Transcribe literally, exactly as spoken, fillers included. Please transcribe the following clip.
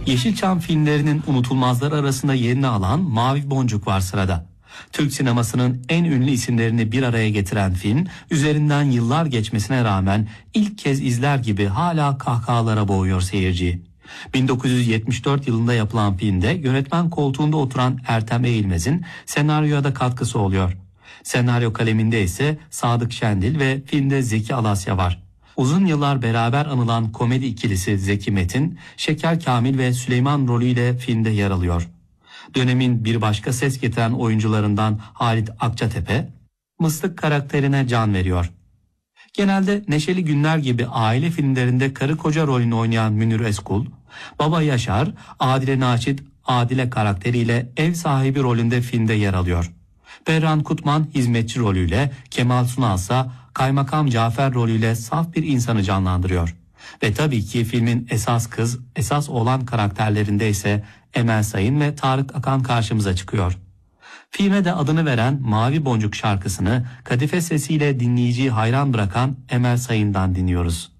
Yeşilçam filmlerinin unutulmazlar arasında yerini alan Mavi Boncuk var sırada. Türk sinemasının en ünlü isimlerini bir araya getiren film, üzerinden yıllar geçmesine rağmen ilk kez izler gibi hala kahkahalara boğuyor seyirciyi. bin dokuz yüz yetmiş dört yılında yapılan filmde yönetmen koltuğunda oturan Ertem Eğilmez'in senaryoya da katkısı oluyor. Senaryo kaleminde ise Sadık Şendil ve filmde Zeki Alasya var. Uzun yıllar beraber anılan komedi ikilisi Zeki Metin, Şeker Kamil ve Süleyman rolüyle filmde yer alıyor. Dönemin bir başka ses getiren oyuncularından Halit Akçatepe, Mıstık karakterine can veriyor. Genelde Neşeli Günler gibi aile filmlerinde karı koca rolünü oynayan Münir Özkul, Baba Yaşar, Adile Naşit, Adile karakteriyle ev sahibi rolünde filmde yer alıyor. Berran Kutman hizmetçi rolüyle, Kemal Sunal ise Kaymakam Cafer rolüyle saf bir insanı canlandırıyor. Ve tabii ki filmin esas kız, esas oğlan karakterlerinde ise Emel Sayın ve Tarık Akan karşımıza çıkıyor. Filme de adını veren Mavi Boncuk şarkısını kadife sesiyle dinleyiciyi hayran bırakan Emel Sayın'dan dinliyoruz.